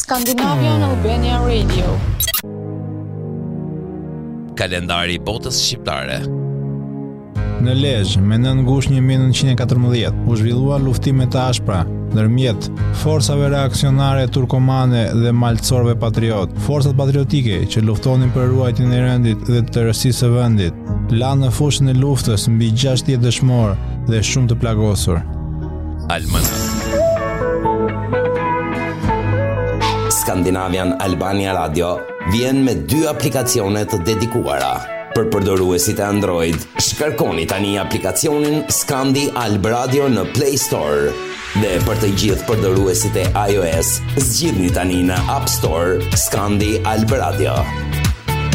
Scandinavian Albania Radio. Kalendari I botës shqiptare. Në Lezhë, me 9 gusht 1914, u zhvillua luftime të ashpra ndërmjet forcave reakcionare turkomane dhe maltësorëve patriot. Forcat patriotike që luftonin për ruajtjen e rendit dhe të tërësisë së vendit, lanë në fushën e luftës mbi 60 dëshmorë dhe shumë të plagosur. Almanach. Scandinavian Albania Radio vjen me 2 aplikacione të dedikuara. Për përdoruesit e Android, shkarkoni tani aplikacionin Scandi Alb Radio në Play Store. Dhe për të gjithë përdoruesit e iOS, zgjidhni tani në App Store Scandi Alb Radio.